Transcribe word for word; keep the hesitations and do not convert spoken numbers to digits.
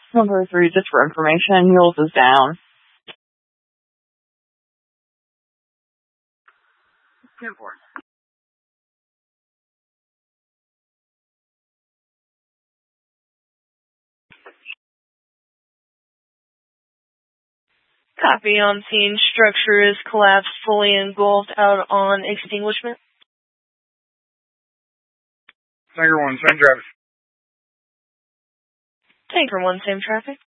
Number three, just for information, Mules is down. ten four. Copy on scene. Structure is collapsed, fully engulfed, out on extinguishment. Tanker one, same traffic. Tanker one, same traffic.